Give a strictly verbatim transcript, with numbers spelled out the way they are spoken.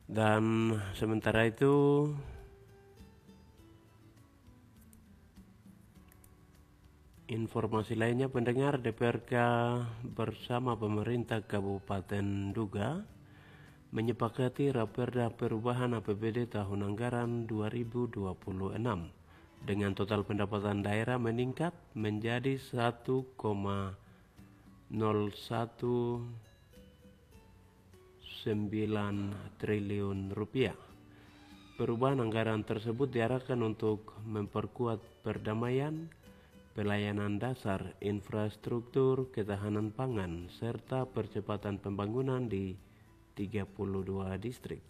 Dan sementara itu informasi lainnya, pendengar, D P R K bersama pemerintah Kabupaten Duga menyepakati Raperda perubahan A P B D tahun anggaran dua ribu dua puluh enam dengan total pendapatan daerah meningkat menjadi satu koma nol satu sembilan triliun rupiah. Perubahan anggaran tersebut diarahkan untuk memperkuat perdamaian, pelayanan dasar, infrastruktur, ketahanan pangan, serta percepatan pembangunan di tiga puluh dua distrik.